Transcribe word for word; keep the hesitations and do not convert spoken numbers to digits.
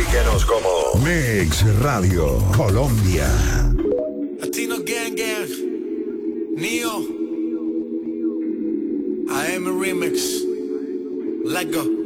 Síguenos como Mix Radio Colombia. Latino Gang Gang, Neo, A M Remix, Let Go.